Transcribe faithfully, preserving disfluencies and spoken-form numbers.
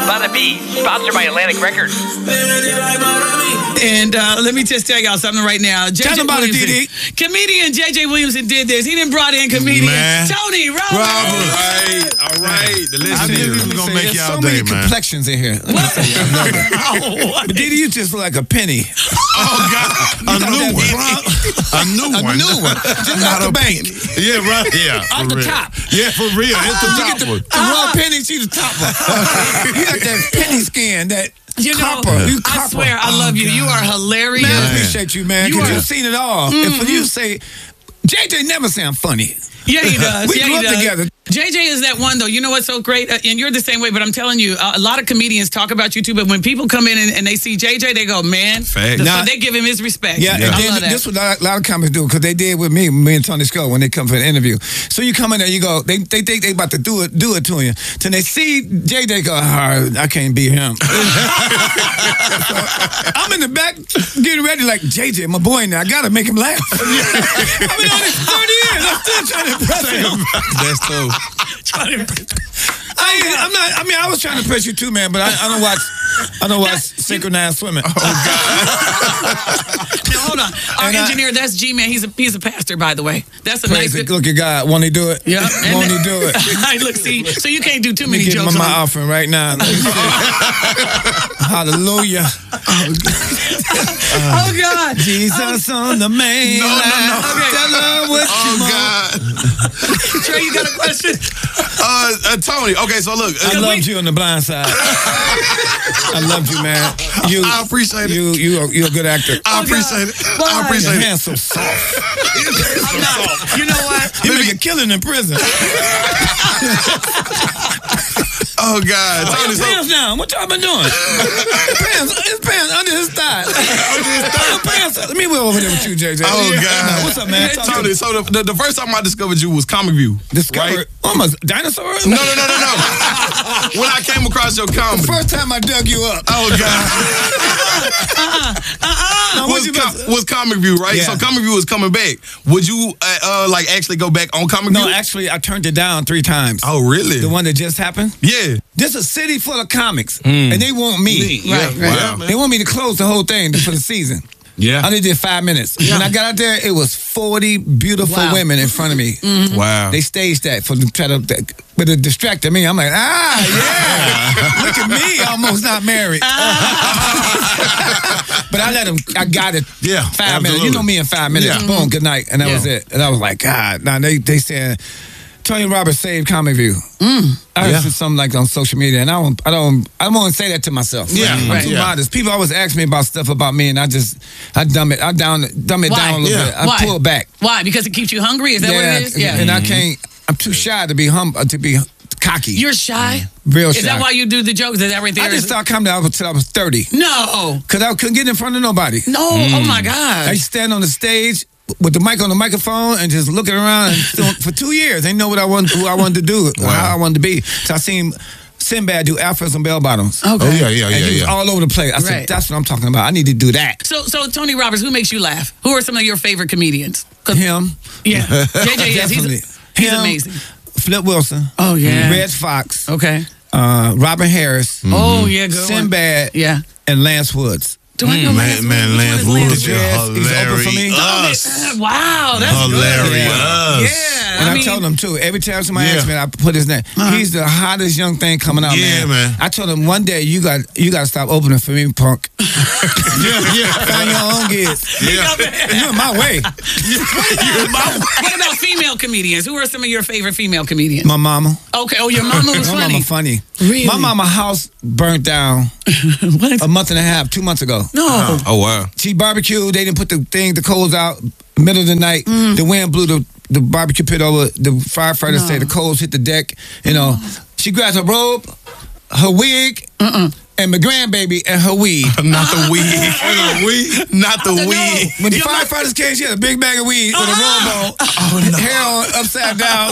Bada B, sponsored by Atlantic Records. And uh, let me just tell y'all something right now. J J Tell them about it, Williamson, D D. Comedian J J Williamson did this. He done brought in comedian Man. Tony Roberts. All right, all right. The listeners, we're going to make There's y'all so day, many man. complexions in here. But D D, you just look like a penny. Oh, God. A new one. A new A one. new one. Just out the bank. Yeah, right. Yeah. Off for the real. top. Yeah, for real. It's the You top get the, one. the raw penny, she the top one. You got that penny skin, that You know, copper. You I copper. swear, I love you. You are hilarious. Man, I appreciate you, man, You because are- you've seen it all. And for you to say, J J never say I'm funny. Yeah, he does. We yeah, grew he up does. together. J J is that one, though. You know what's so great? Uh, and you're the same way, but I'm telling you, uh, a lot of comedians talk about you, too, but when people come in and, and they see J J, they go, man. Fact. The- Now- so they give him his respect. Yeah, I and love then that. this was a lot, a lot of comics do because they did with me, me and Tony Scott when they come for an interview. So you come in there, you go, they they think they about to do it, do it to you. Then they see J J go, oh, I can't beat him. So I'm in the back getting ready, like J J, my boy now, I gotta make him laugh. I've been on this thirty years, I'm still trying to impress him. That's dope. I, ain't- I'm not. I mean, I was trying to impress you too, man. But I, I don't watch. I don't watch synchronized swimming. Now, hold on. Our And I- engineer, that's G-Man. He's a he's a pastor, by the way. That's a nice... Praise it. Look at God. Won't he do it? Yeah. Won't he do it? Hey, look, see, so you can't do too Let me many give him jokes my on... offering right now. Let me see. Hallelujah. Oh, God. Jesus on the main No, no, line. no. Okay. Tell her what you Oh, want. God. Trey, you got a question? Uh, uh, Tony, okay, so look. I uh, loved you on the blind side. I loved you, man. You, I appreciate it. You, you, are, you're a good actor. I appreciate it. Why? I Your appreciate it. hands so soft. I'm not. You know what? You make a killing in prison. Oh, God. Tony, His so, pants down. What y'all been doing? His pants, his pants under his thigh. Under his thigh. Pants. Let me go over there with you, J J. Oh, Yeah. God. What's up, man? Talk to Tony, me. so the, the, the first time I discovered you was Comic View. Discover. Right? Oh, I'm a dinosaur? No, no, no, no, no. When I came across your comedy. First time I dug you up. Oh, God. Now, what was, you com- been- was Comic View, right? Yeah. So Comic View is coming back. Would you, uh, uh, like, actually go back on Comic No, View? actually, I turned it down three times. Oh, really? The one that just happened? Yeah. This is a city full of comics, and they want me. Yeah, Right, right. wow. They want me to close the whole thing for the season. Yeah. I only did five minutes. When I got out there, it was forty beautiful Wow. women in front of me. Wow. They staged that for the try to, but it distracted me. I'm like, ah, yeah. Look at me, almost not married. But I let them. I got it. Yeah, five minutes. You absolutely. know me in five minutes. Yeah. Boom, good night, and that Yeah. was it. And I was like, God. Now they they said Tony Roberts saved Comic View. I Yeah. heard something like on social media, and I don't, I don't, I don't want to say that to myself. Yeah, I'm right, too yeah. modest. People always ask me about stuff about me, and I just, I dumb it, I down, dumb it Why? down a little Yeah. bit. I Why? pull it back. Why? Because it keeps you hungry? Is that what it is? Yeah. and I can't. I'm too shy to be humble, to be cocky. You're shy? real shy. Is that why you do the jokes? Is that right there? I just started comedy until I was thirty. No. Because I couldn't get in front of nobody. No. Oh, my I God. used to stand on the stage with the mic on the microphone and just looking around. And still, for two years, they know what I wanted, who I wanted to do, Wow. how I wanted to be. So I seen Sinbad do Alphas and bell bottoms. Okay. Oh, yeah, yeah, And yeah, he was yeah. all over the place. I Right. said, that's what I'm talking about. I need to do that. So, so Tony Roberts, who makes you laugh? Who are some of your favorite comedians? 'Cause- Him. Yeah. J J, yes, Definitely. he's, he's Him, amazing. Flip Wilson. Oh, yeah. Red Fox. Okay. Uh, Robin Harris. Oh, yeah, good one. Sinbad. Yeah. And Lance Woods. Do I know Lance Man, man, Woods? Lance Which one is Woods, Lance Yes, you're he's open for me. hilarious. Woods? Wow, that's Hilarious. good. Yeah. And I, mean, told him too. Every time somebody Yeah. asks me, I put his name. He's the hottest young thing coming out, Yeah, man. man. I told him one day you got you got to stop opening for me, punk. Yeah, yeah. Find your own gigs. Yeah. You're in my way. what about female comedians? Who are some of your favorite female comedians? My mama. Okay. Oh, your mama was My funny. mama funny. Really? My mama house burnt down What? a month and a half, two months ago. No. Oh, wow. She barbecued. They didn't put the thing, the coals out. Middle of the night, the wind blew the, the barbecue pit over. The firefighters No. say the coals hit the deck. You know, she grabbed her robe, her wig, and my grandbaby and her weed. Not the weed. the weed. Not the No. weed. When the Your firefighters came, she had a big bag of weed with a robe on, Oh, no. hair on upside down.